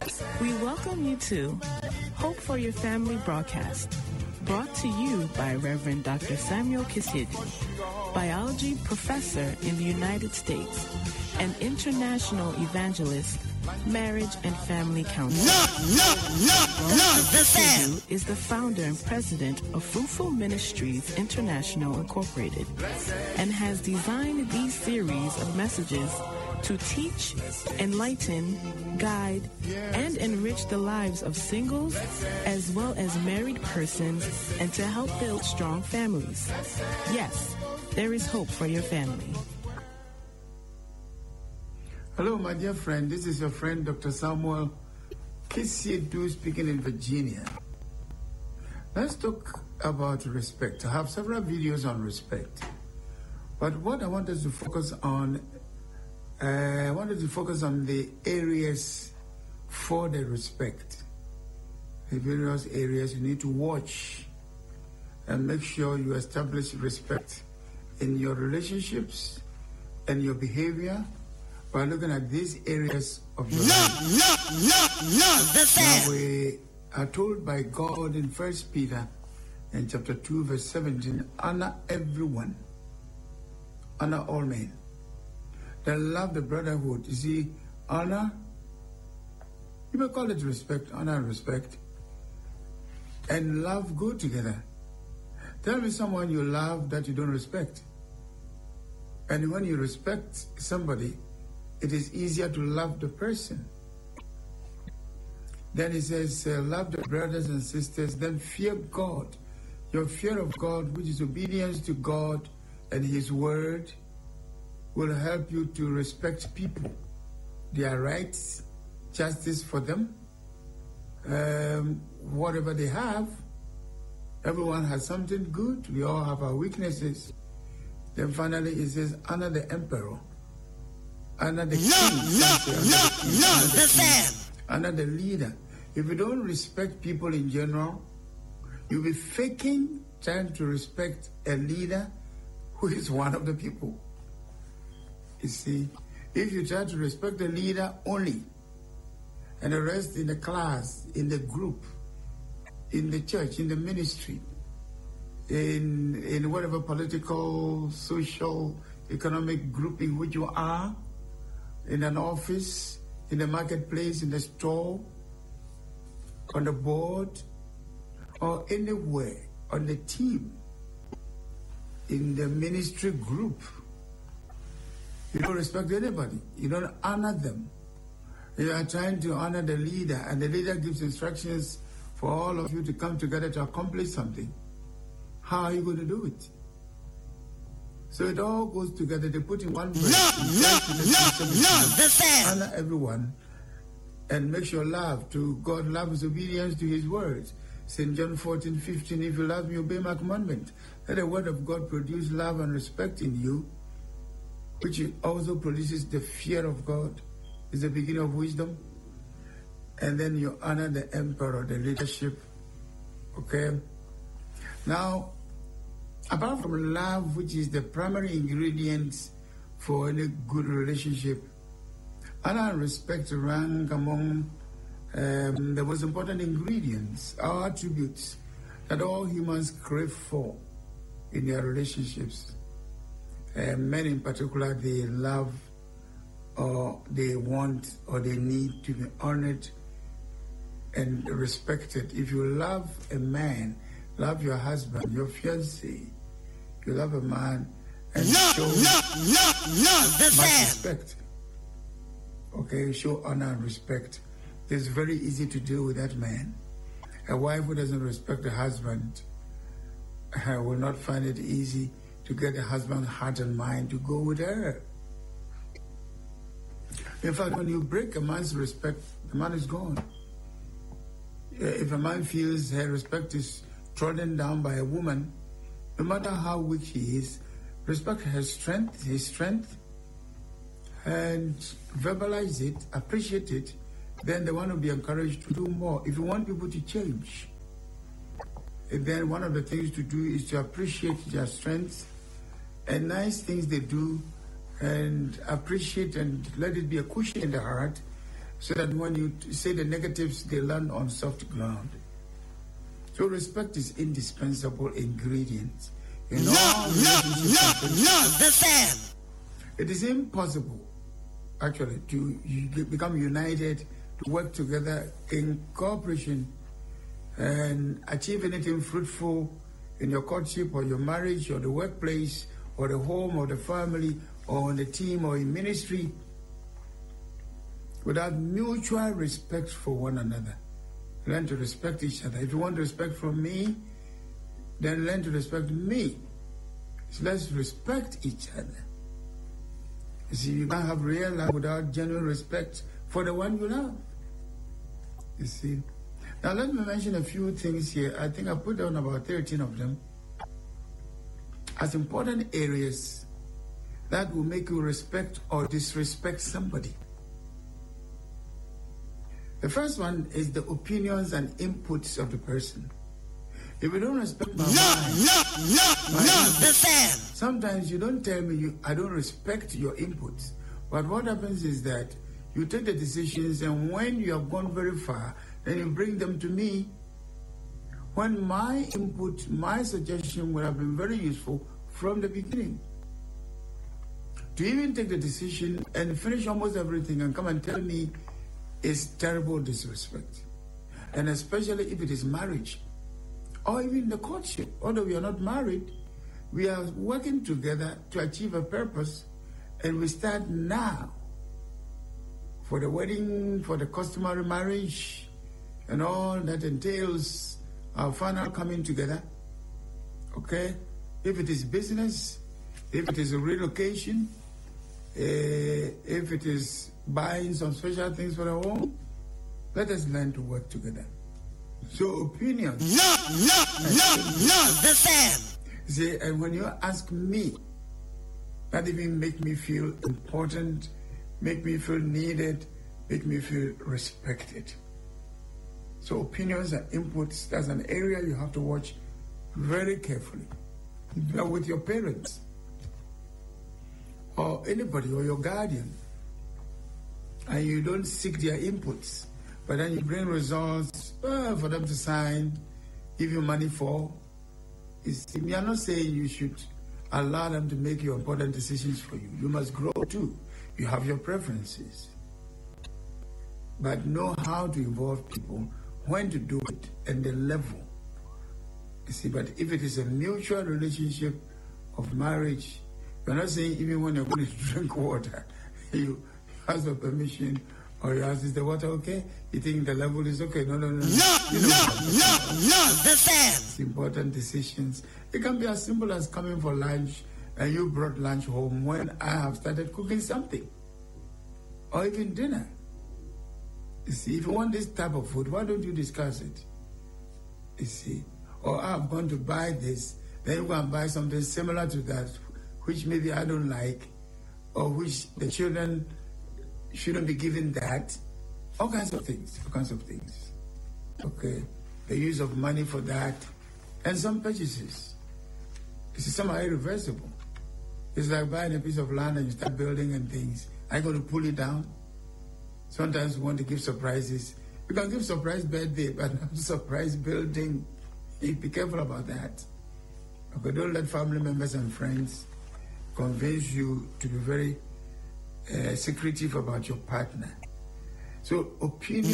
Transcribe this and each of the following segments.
We welcome you to Hope for Your Family broadcast, brought to you by Reverend Dr. Samuel Kisidi, biology professor in the United States, and international evangelist, marriage and family counselor. Dr. Kisidi is the founder and president of Fruitful Ministries International Incorporated, and has designed these series of messages to teach, enlighten, guide, and enrich the lives of singles as well as married persons, and to help build strong families. Yes, there is hope for your family. Hello, my dear friend. This is your friend, Dr. Samuel Kisidi, speaking in Virginia. Let's talk about respect. I have several videos on respect. But what I want us to focus on, I wanted to focus on the areas for the respect. The various areas you need to watch and make sure you establish respect in your relationships and your behavior by looking at these areas of your life. Now we are told by God in 1 Peter in chapter 2 verse 17, honor everyone, honor all men. Then love the brotherhood. You see, honor, you may call it respect, honor and respect, and love go together. Tell me someone you love that you don't respect. And when you respect somebody, it is easier to love the person. Then he says, love the brothers and sisters, then fear God. Your fear of God, which is obedience to God and his word, will help you to respect people, their rights, justice for them, whatever they have. Everyone has something good. We all have our weaknesses. Then finally it says, honor the emperor, honor the king, honor the leader. If you don't respect people in general, you'll be faking trying to respect a leader who is one of the people. You see, if you try to respect the leader only, and the rest in the class, in the group, in the church, in the ministry, in whatever political, social, economic group in which you are, in an office, in the marketplace, in the store, on the board, or anywhere, on the team, in the ministry group, you don't respect anybody. You don't honor them. You are trying to honor the leader, and the leader gives instructions for all of you to come together to accomplish something. How are you going to do it? So it all goes together. They put in one breath. Honor everyone and make sure love to God. Love is obedience to his words. St. John 14:15, if you love me, obey my commandment. Let the word of God produce love and respect in you, which also produces the fear of God. Is the beginning of wisdom. And then you honor the emperor, the leadership. Okay? Now, apart from love, which is the primary ingredient for any good relationship, honor and respect rank among the most important ingredients, our attributes that all humans crave for in their relationships. Men in particular, they love, or they want, or they need to be honored and respected. If you love a man, love your husband, your fiancé, you love a man, and show much respect. Okay, show honor and respect. It's very easy to deal with that man. A wife who doesn't respect her husband will not find it easy to get the husband's heart and mind to go with her. In fact, when you break a man's respect, the man is gone. If a man feels her respect is trodden down by a woman, no matter how weak he is, respect his strength, and verbalize it, appreciate it, then the one will be encouraged to do more. If you want people to change, then one of the things to do is to appreciate their strengths and nice things they do, and appreciate and let it be a cushion in the heart, so that when you say the negatives, they land on soft ground. So respect is indispensable ingredient in all relationships. It is impossible, actually, to become united, to work together in cooperation and achieve anything fruitful in your courtship or your marriage or the workplace or the home or the family or on the team or in ministry without mutual respect for one another. Learn to respect each other. If you want respect from me, then learn to respect me. So let's respect each other. You see, you can't have real love without genuine respect for the one you love. You see. Now let me mention a few things here. I think I put down about 13 of them as important areas that will make you respect or disrespect somebody. The first one is the opinions and inputs of the person. If you don't respect my mind, sometimes you don't tell me I don't respect your inputs. But what happens is that you take the decisions, and when you have gone very far, then you bring them to me. When my input, my suggestion would have been very useful from the beginning. To even take the decision and finish almost everything and come and tell me is terrible disrespect. And especially if it is marriage or even the courtship. Although we are not married, we are working together to achieve a purpose, and we start now for the wedding, for the customary marriage, and all that entails our final coming together. Okay? If it is business, if it is a relocation, if it is buying some special things for the home, let us learn to work together. So opinions. The same. See, and when you ask me, that even make me feel important, make me feel needed, make me feel respected. So opinions and inputs, that's an area you have to watch very carefully. If you are with your parents or anybody or your guardian, and you don't seek their inputs, but then you bring results for them to sign, give you money for. We are not saying you should allow them to make your important decisions for you. You must grow too. You have your preferences. But know how to involve people, when to do it, and the level. You see, but if it is a mutual relationship of marriage, you're not saying even when you're going to drink water, you ask for permission, or you ask, is the water okay? You think the level is okay? No. It's important decisions. It can be as simple as coming for lunch, and you brought lunch home when I have started cooking something, or even dinner. You see, if you want this type of food, why don't you discuss it? You see, or I'm going to buy this, then you go and buy something similar to that, which maybe I don't like, or which the children shouldn't be given that. All kinds of things. Okay, the use of money for that, and some purchases. You see, some are irreversible. It's like buying a piece of land and you start building and things. Are you going to pull it down? Sometimes we want to give surprises. You can give surprise birthday, but not surprise building. Be careful about that. Okay, don't let family members and friends convince you to be very secretive about your partner. So opinion.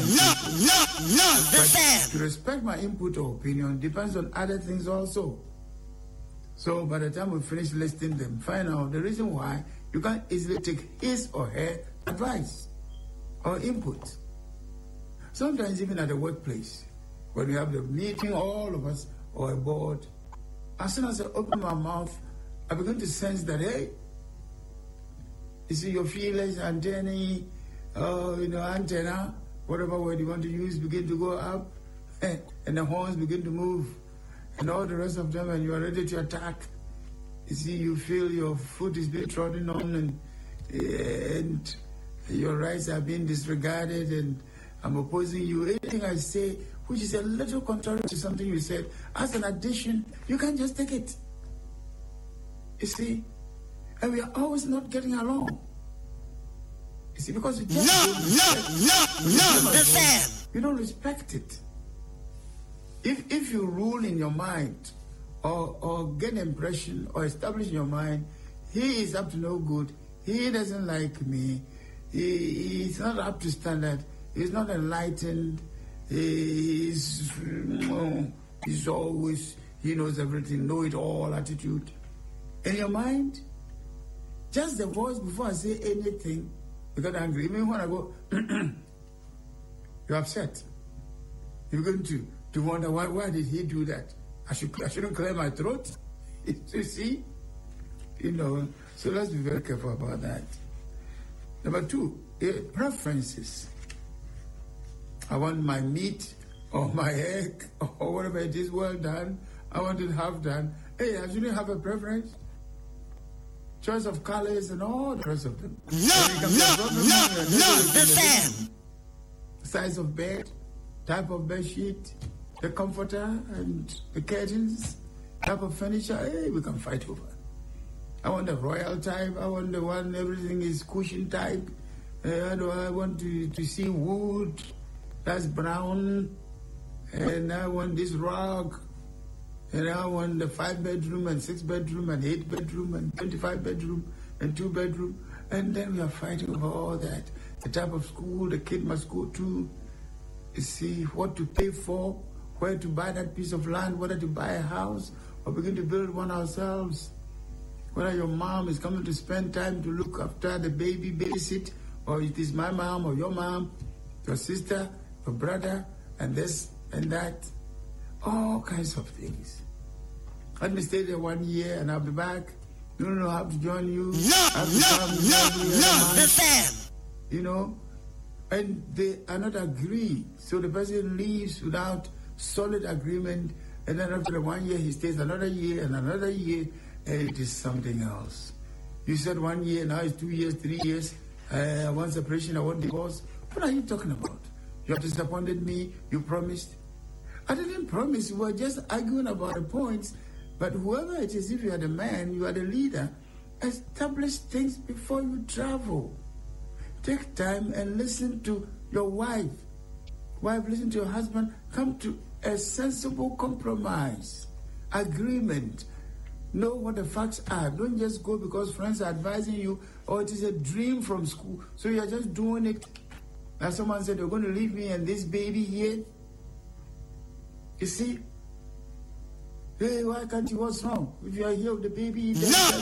To respect my input or opinion depends on other things also. So by the time we finish listing them, find out the reason why you can't easily take his or her advice or input. Sometimes even at the workplace, when we have the meeting, all of us, or a board, as soon as I open my mouth, I begin to sense that, hey, you see your feelers, antennae, antenna, whatever word you want to use, begin to go up, and the horns begin to move, and all the rest of them, and you are ready to attack. You see, you feel your foot is being trodden on, and your rights are being disregarded, and I'm opposing you. Anything I say, which is a little contrary to something you said, as an addition, you can't just take it. You see? And we are always not getting along. You see, because you don't respect it. If you rule in your mind or get impression or establish in your mind, he is up to no good, he doesn't like me, he's not up to standard, he's not enlightened, he's always, he knows everything, know-it-all attitude. In your mind, just the voice before I say anything, you get angry. Even when I go, you're upset. You're going to wonder, why did he do that? I shouldn't clear my throat. You see? So let's be very careful about that. Number 2, preferences. I want my meat or my egg or whatever it is well done. I want it half done. Hey, I shouldn't have a preference. Choice of colors and all the rest of them. Size of bed, type of bed sheet, the comforter and the curtains, type of furniture. Hey, we can fight over. I want the royal type. I want the one everything is cushion type. I want to see wood that's brown, and I want this rug. And I want the 5-bedroom and 6-bedroom and 8-bedroom and 25-bedroom and 2-bedroom. And then we are fighting over all that. The type of school the kid must go to. You see, what to pay for, where to buy that piece of land, whether to buy a house or begin to build one ourselves. Whether your mom is coming to spend time to look after the baby, babysit, or it is my mom or your mom, your sister, your brother, and this and that. All kinds of things. Let me stay there 1 year and I'll be back. You don't know how to join you. And they are not agreed. So the person leaves without solid agreement, and then after 1 year he stays another year and another year, and it is something else. You said 1 year, now it's 2 years, 3 years. I want separation, I want divorce. What are you talking about? You have disappointed me, you promised. I didn't promise, we were just arguing about the points. But whoever it is, if you are the man, you are the leader, establish things before you travel. Take time and listen to your wife. Wife, listen to your husband. Come to a sensible compromise, agreement. Know what the facts are. Don't just go because friends are advising you, or it is a dream from school. So you are just doing it. As someone said, you're going to leave me and this baby here. You see? Hey, why can't you? What's wrong? If you are here with the baby...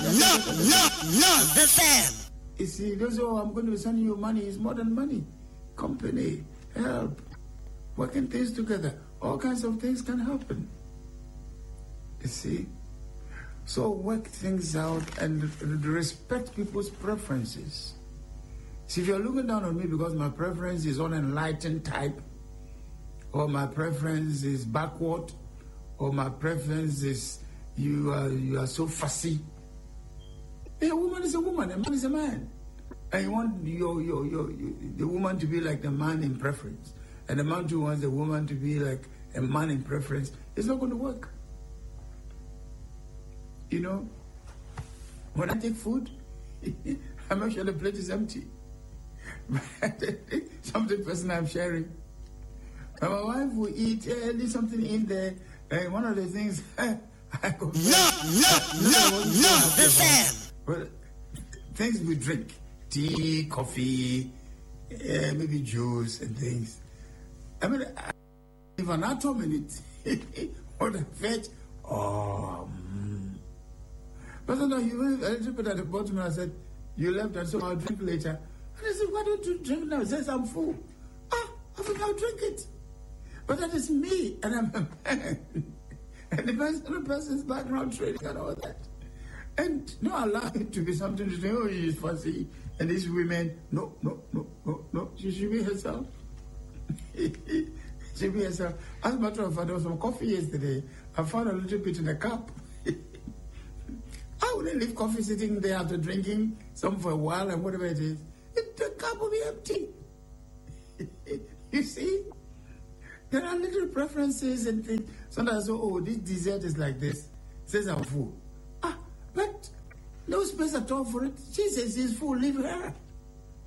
You see, those I'm going to send you money is more than money. Company, help, working things together. All kinds of things can happen. You see? So work things out and respect people's preferences. See, if you're looking down on me because my preference is unenlightened type, or my preference is backward, or my preference is you are so fussy. A woman is a woman, a man is a man. And you want the woman to be like the man in preference. And the man too wants the woman to be like a man in preference. It's not going to work. You know, when I take food, I make sure the plate is empty. Something personal I'm sharing. And my wife will eat, leave something in there. And one of the things I go... Well, things we drink. Tea, coffee, maybe juice and things. I mean, if an atom in it, or the fetch, But no, you went a little bit at the bottom and I said, you left and so I'll drink later. And I said, why don't you drink now? He says, I'm full. I think I'll drink it. But that is me, and I'm a man. And the person's background training and all that. And not allow it to be something to say, oh, she's fussy. And these women, no. She should be herself. She should be herself. As a matter of fact, there was some coffee yesterday. I found a little bit in a cup. I wouldn't leave coffee sitting there after drinking some for a while and whatever it is. The cup will be empty. You see? There are little preferences and things. Sometimes, this dessert is like this. Says I'm full. But no space at all for it. She says she's full, leave her.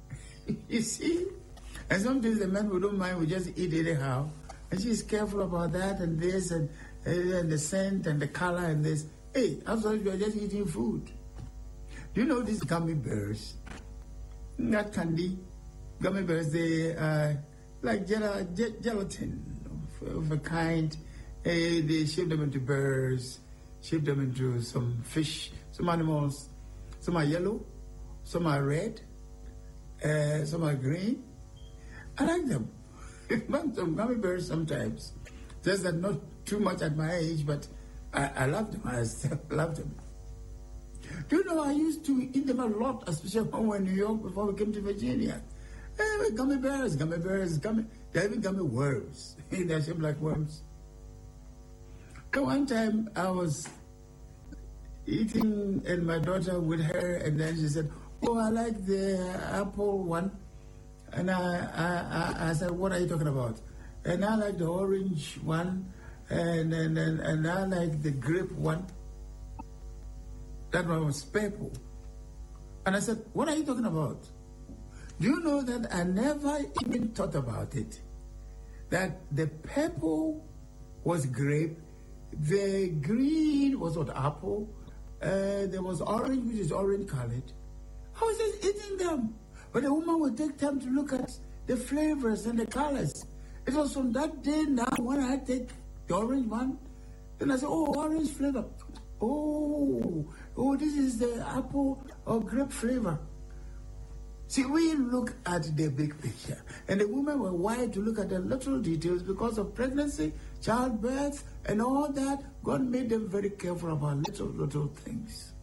You see? And sometimes the men who don't mind will just eat anyhow. And she's careful about that and this and the scent and the color and this. Hey, after you are just eating food. Do you know these gummy bears? Not candy. Gummy bears, they are like gelatin of a kind. They shape them into birds, shape them into some fish, some animals. Some are yellow, some are red, some are green. I like them. Some gummy bears sometimes. Just that not too much at my age, but I love them. I still love them. Do you know I used to eat them a lot, especially when we were in New York before we came to Virginia. Gummy bears, gummy. They're even gummy worms. They're shaped like worms. So one time I was eating and my daughter with her, and then she said, "Oh, I like the apple one." And I said, "What are you talking about?" And I like the orange one, and I like the grape one. That one was purple. And I said, "What are you talking about?" Do you know that I never even thought about it? That the purple was grape, the green was what, apple, there was orange, which is orange colored. I was just eating them. But the woman would take time to look at the flavors and the colors. It was from that day now when I take the orange one, then I say, "Oh, orange flavor. Oh, this is the apple or grape flavor." See, we look at the big picture. And the women were wired to look at the little details because of pregnancy, childbirth, and all that. God made them very careful about little things.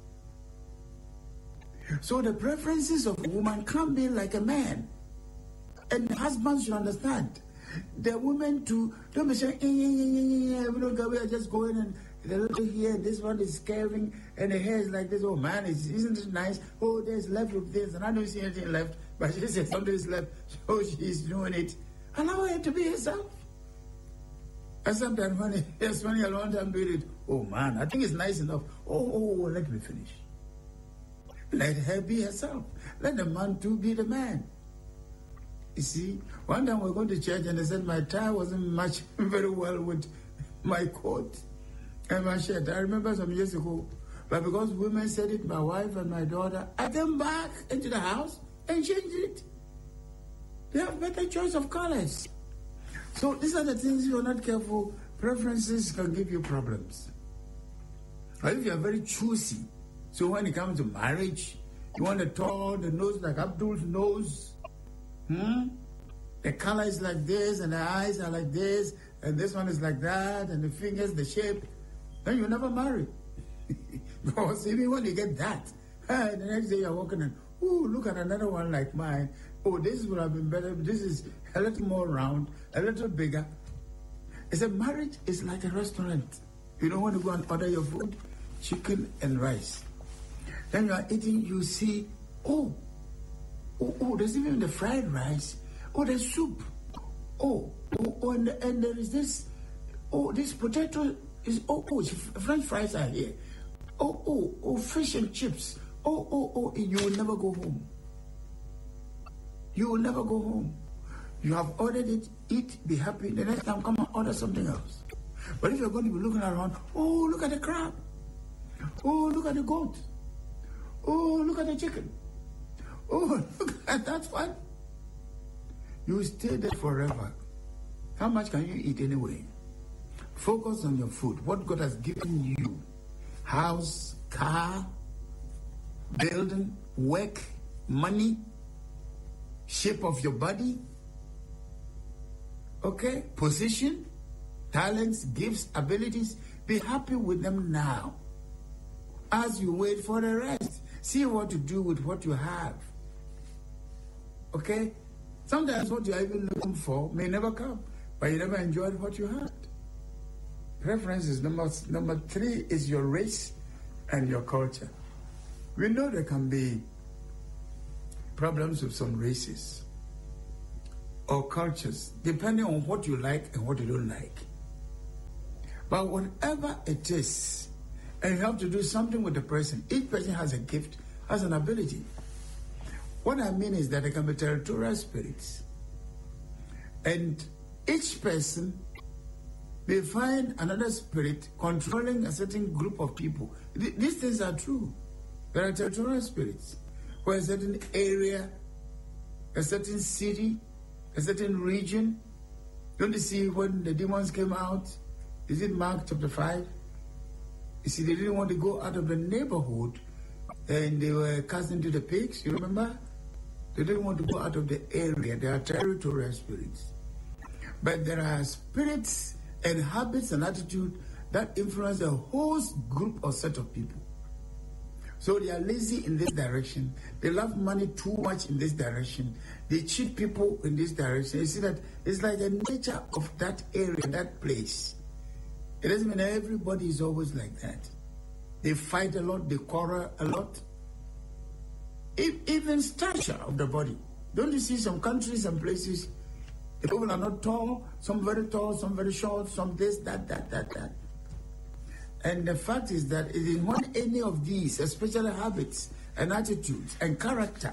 So the preferences of a woman can't be like a man. And husbands should understand. The women too, don't be saying, we don't go, we are just going and the little here, this one is curving, and the hair is like this. Oh man, isn't it nice? Oh, there's left with this, and I don't see anything left. But she said something is left, so she's doing it. Allow her to be herself. And sometimes when it's funny a long time doing it, oh man, I think it's nice enough. Oh, let me finish. Let her be herself. Let the man too be the man. You see, one time we were going to church and they said my tie wasn't matching very well with my coat and my shirt. I remember some years ago, but because women said it, my wife and my daughter, I came back into the house and changed it. They have better choice of colors. So these are the things, if you're not careful, preferences can give you problems. Or if you're very choosy, so when it comes to marriage, you want the nose like Abdul's nose. The color is like this, and the eyes are like this, and this one is like that, and the fingers, the shape. Then you never marry. Because even when you get that, the next day you're walking and, look at another one like mine. Oh, this would have been better. This is a little more round, a little bigger. It's a marriage is like a restaurant. You don't want to go and order your food, chicken and rice. Then you are eating, you see, there's even the fried rice. Oh, there's soup. And there is this. This potato is. French fries are here. Fish and chips. You will never go home. You will never go home. You have ordered it, eat, be happy. The next time, come and order something else. But if you're going to be looking around, look at the crab. Look at the goat. Look at the chicken. Look at that one. You stay there forever. How much can you eat anyway? Focus on your food. What God has given you. House, car, building, work, money, shape of your body. Okay? Position, talents, gifts, abilities. Be happy with them now. As you wait for the rest. See what to do with what you have. Okay? Sometimes what you're even looking for may never come, but you never enjoyed what you had. Preferences. Number 3 is your race and your culture. We know there can be problems with some races or cultures, depending on what you like and what you don't like. But whatever it is, and you have to do something with the person. Each person has a gift, has an ability. What I mean is that there can be territorial spirits. And each person may find another spirit controlling a certain group of people. These things are true. There are territorial spirits where a certain area, a certain city, a certain region. Don't you see when the demons came out? Is it Mark chapter 5? You see, they didn't want to go out of the neighborhood and they were cast into the pigs, you remember? They didn't want to go out of the area. They are territorial spirits. But there are spirits and habits and attitudes that influence a whole group or set of people. So they are lazy in this direction. They love money too much in this direction. They cheat people in this direction. You see that it's like the nature of that area, that place. It doesn't mean everybody is always like that. They fight a lot, they quarrel a lot. Even stature of the body. Don't you see some countries and places, the people are not tall, some very tall, some very short, some this, that. And the fact is that it is when any of these, especially habits and attitudes and character,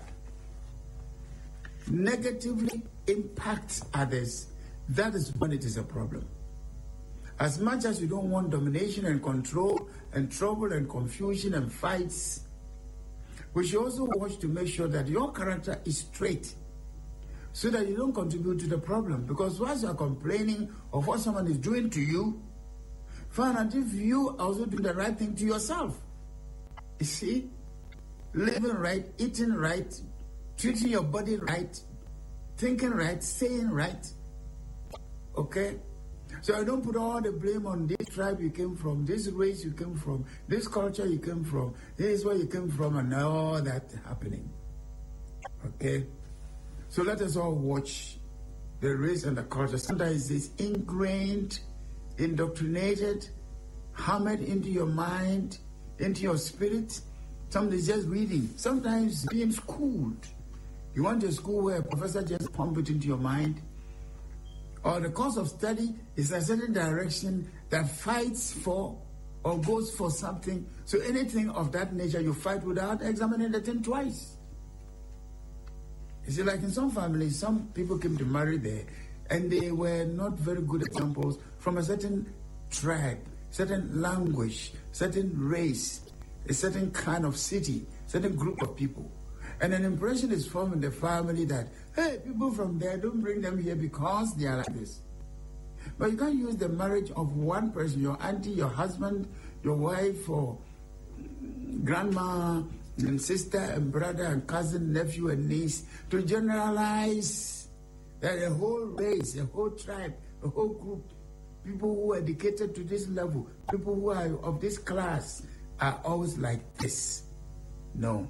negatively impacts others, that is when it is a problem. As much as you don't want domination and control and trouble and confusion and fights, we should also watch to make sure that your character is straight so that you don't contribute to the problem. Because once you are complaining of what someone is doing to you, find out if you are also doing the right thing to yourself. You see? Living right, eating right, treating your body right, thinking right, saying right. Okay? So I don't put all the blame on this tribe you came from, this race you came from, this culture you came from, this is where you came from, and all that happening. Okay? So let us all watch the race and the culture. Sometimes it's ingrained, indoctrinated, hammered into your mind, into your spirit. Somebody's just reading. Sometimes being schooled. You went to a school where a professor just pumped it into your mind. Or the course of study is a certain direction that fights for or goes for something. So anything of that nature you fight without examining the thing twice. You see, like in some families, some people came to marry there, and they were not very good examples from a certain tribe, certain language, certain race, a certain kind of city, certain group of people. And an impression is formed in the family that, hey, people from there, don't bring them here because they are like this. But you can't use the marriage of one person, your auntie, your husband, your wife, or grandma, and sister, and brother, and cousin, nephew, and niece, to generalize that a whole race, a whole tribe, a whole group, people who are educated to this level, people who are of this class, are always like this. No.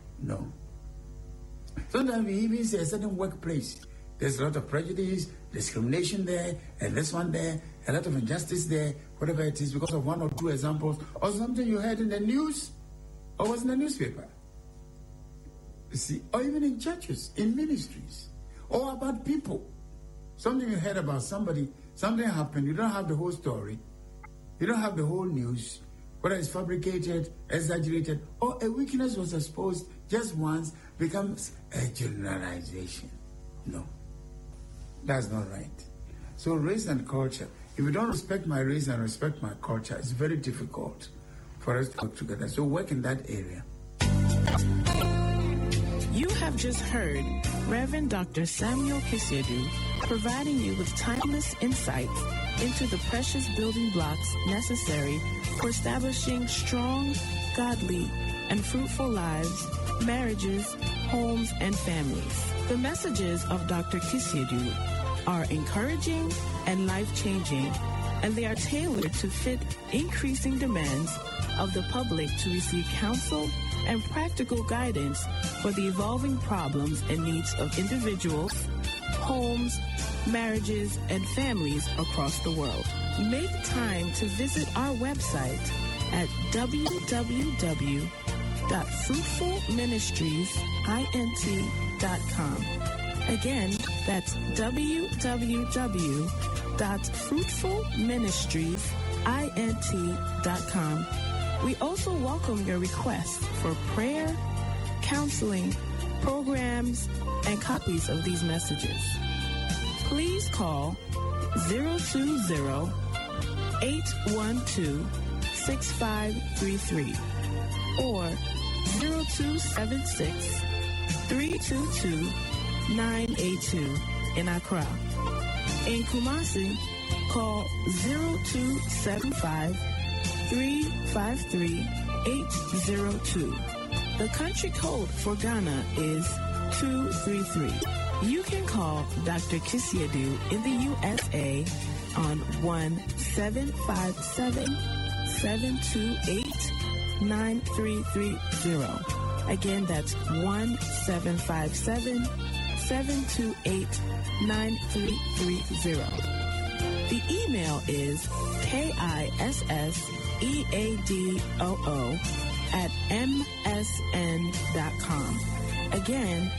Sometimes we even say a certain workplace, there's a lot of prejudice, discrimination there, and this one there, a lot of injustice there, whatever it is, because of one or two examples, or something you heard in the news, or was in the newspaper. You see, or even in churches, in ministries, or about people. Something you heard about somebody, something happened, you don't have the whole story, you don't have the whole news, whether it's fabricated, exaggerated, or a weakness was exposed just once, becomes a generalization. No, that's not right. So race and culture, if you don't respect my race and respect my culture, it's very difficult for us to work together. So work in that area. You have just heard Reverend Dr. Samuel Kisiedu providing you with timeless insights into the precious building blocks necessary for establishing strong, godly, and fruitful lives, marriages, homes, and families. The messages of Dr. Kisiedu are encouraging and life-changing, and they are tailored to fit increasing demands of the public to receive counsel and practical guidance for the evolving problems and needs of individuals, homes, marriages, and families across the world. Make time to visit our website at www.fruitfulministriesint.com. Again, that's www.fruitfulministriesint.com. We also welcome your requests for prayer, counseling, programs, and copies of these messages. Please call 020-812-6533 or 0276-322-982 in Accra. In Kumasi, call 0275-353-802. The country code for Ghana is 233. You can call Dr. Kisiedu in the USA on 1-757-728-9330. Again, that's 1-757-728-9330. The email is KISSEADOO@msn.com. Again,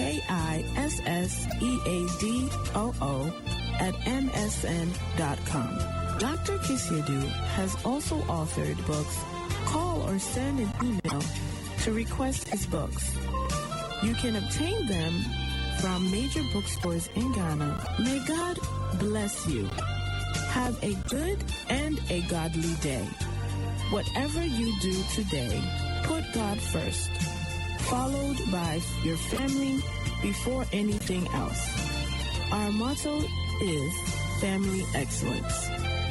KISSEADOO@msn.com. Dr. Kisiedu has also authored books. Call or send an email to request his books. You can obtain them from major bookstores in Ghana. May God bless you. Have a good and a godly day. Whatever you do today, put God first, followed by your family before anything else. Our motto is family excellence.